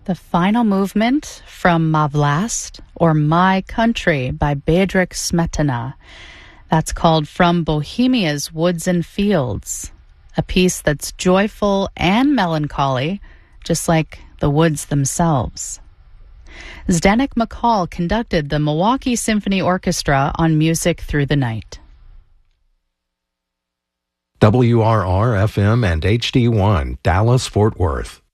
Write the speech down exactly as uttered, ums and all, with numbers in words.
the final movement from Ma Vlast, or My Country, by Bedřich Smetana. That's called From Bohemia's Woods and Fields, a piece that's joyful and melancholy, just like the woods themselves. Zdeněk McCall conducted the Milwaukee Symphony Orchestra on Music Through the Night. W R R F M and H D one, Dallas, Fort Worth.